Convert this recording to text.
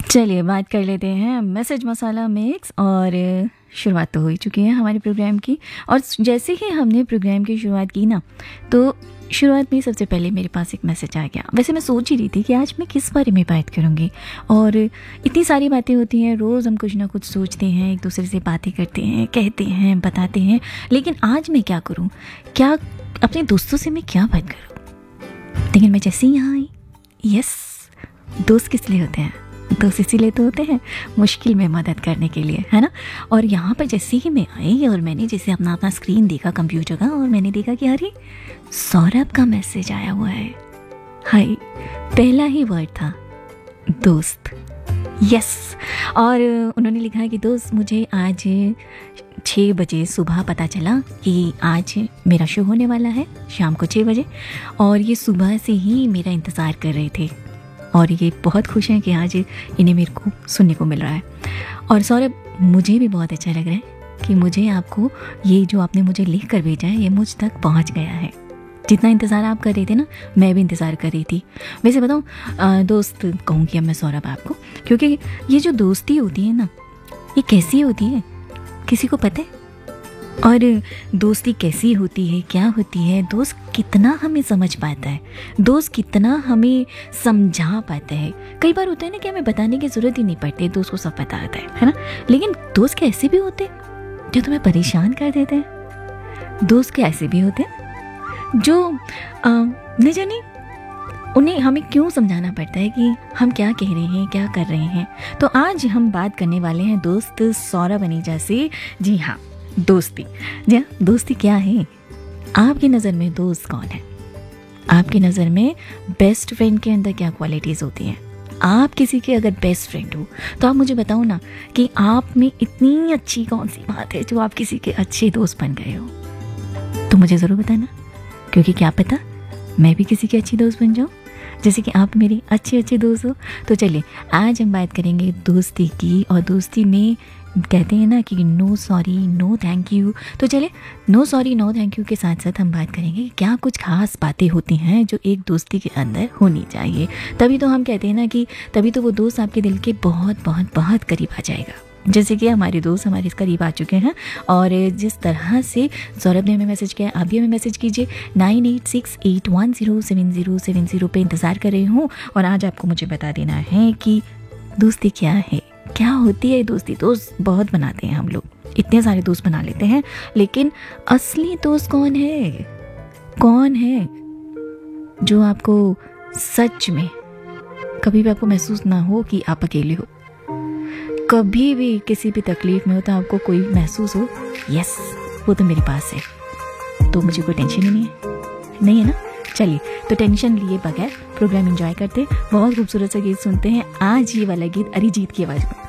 चलिए बात कर लेते हैं मैसेज मसाला मिक्स। और शुरुआत तो हो ही चुकी है हमारे प्रोग्राम की। और जैसे ही हमने प्रोग्राम की शुरुआत की ना, तो शुरुआत में सबसे पहले मेरे पास एक मैसेज आ गया। वैसे मैं सोच ही रही थी कि आज मैं किस बारे में बात करूँगी, और इतनी सारी बातें होती हैं, रोज़ हम कुछ ना कुछ सोचते हैं, एक दूसरे से बातें करते हैं, कहते हैं, बताते हैं, लेकिन आज मैं क्या करूँ, क्या अपने दोस्तों से मैं क्या बात करूँ। लेकिन मैं जैसे ही यहाँ आई, यस, दोस्त किस लिए होते हैं? दोस्त इसीलिए तो होते हैं मुश्किल में मदद करने के लिए, है ना। और यहाँ पर जैसे ही मैं आई और मैंने जैसे अपना स्क्रीन देखा कंप्यूटर का, और मैंने देखा कि अरे सौरभ का मैसेज आया हुआ है। हाय, पहला ही वर्ड था दोस्त, यस। और उन्होंने लिखा है कि दोस्त, मुझे आज 6 बजे सुबह पता चला कि आज मेरा शो होने वाला है शाम को 6 बजे, और ये सुबह से ही मेरा इंतज़ार कर रहे थे, और ये बहुत खुश हैं कि आज इन्हें मेरे को सुनने को मिल रहा है। और सौरभ, मुझे भी बहुत अच्छा लग रहा है कि मुझे आपको ये जो आपने मुझे लिख कर भेजा है ये मुझ तक पहुंच गया है। जितना इंतज़ार आप कर रहे थे ना, मैं भी इंतज़ार कर रही थी। वैसे बताऊँ दोस्त कहूँगी अब मैं सौरभ आपको, क्योंकि ये जो दोस्ती होती है ना, ये कैसी होती है किसी को पता है? और दोस्ती कैसी होती है, क्या होती है, दोस्त कितना हमें समझ पाता है, दोस्त कितना हमें समझा पाता है। कई बार होता है ना कि हमें बताने की ज़रूरत ही नहीं पड़ती, दोस्त को सब पता आता है ना। लेकिन दोस्त कैसे भी होते हैं जो तुम्हें परेशान कर देते हैं। दोस्त के ऐसे भी होते हैं जो नहीं जाने उन्हें हमें क्यों समझाना पड़ता है कि हम क्या कह रहे हैं, क्या कर रहे हैं। तो आज हम बात करने वाले हैं दोस्त सौरभ अनीजा से। जी हाँ, दोस्ती। जी हाँ, दोस्ती क्या है? आपकी नज़र में दोस्त कौन है? आपकी नज़र में बेस्ट फ्रेंड के अंदर क्या क्वालिटीज़ होती हैं? आप किसी के अगर बेस्ट फ्रेंड हो तो आप मुझे बताओ ना कि आप में इतनी अच्छी कौन सी बात है जो आप किसी के अच्छे दोस्त बन गए हो। तो मुझे ज़रूर बताना, क्योंकि क्या पता मैं भी किसी की अच्छी दोस्त बन जाऊँ, जैसे कि आप मेरे अच्छे दोस्त हो। तो चलिए आज हम बात करेंगे दोस्ती की। और दोस्ती में कहते हैं ना कि no sorry no thank you. तो चलिए no sorry no thank you के साथ साथ हम बात करेंगे कि क्या कुछ खास बातें होती हैं जो एक दोस्ती के अंदर होनी चाहिए। तभी तो हम कहते हैं ना कि तभी तो वो दोस्त आपके दिल के बहुत बहुत बहुत करीब आ जाएगा। जैसे कि हमारे दोस्त हमारे करीब आ चुके हैं, और जिस तरह से सौरभ ने हमें मैसेज किया, आप भी हमें मैसेज कीजिए 9868107070 पे इंतज़ार कर रही हूँ। और आज आपको मुझे बता देना है कि दोस्ती क्या है, क्या होती है दोस्ती। दोस्त बहुत बनाते हैं हम लोग, इतने सारे दोस्त बना लेते हैं, लेकिन असली दोस्त कौन है? कौन है जो आपको सच में कभी भी आपको महसूस ना हो कि आप अकेले हो, कभी भी किसी भी तकलीफ में हो तो आपको कोई महसूस हो यस वो तो मेरे पास है, तो मुझे कोई टेंशन ही नहीं है ना। चलिए तो टेंशन लिए बगैर प्रोग्राम एंजॉय करते, बहुत खूबसूरत सा गीत सुनते हैं। आज ये वाला गीत अरिजीत की आवाज़ में।